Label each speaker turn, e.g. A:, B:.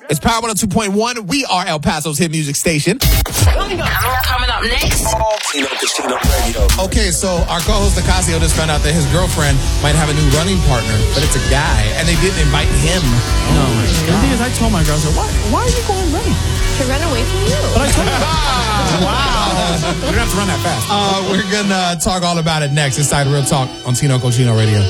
A: It's Power 102.1. We are El Paso's hit music station.
B: Coming up next.
C: Tino Casino Radio.
A: Okay, so our co-host Ocasio just found out that his girlfriend might have a new running partner, but it's a guy, and they didn't invite him.
D: No, the thing is, I told my girl, I said, why are you going running?
E: To run away from you.
D: But I told her,
A: Wow.
D: you don't have to run that fast.
A: We're going to talk all about it next inside Real Talk on Tino Cochino Radio.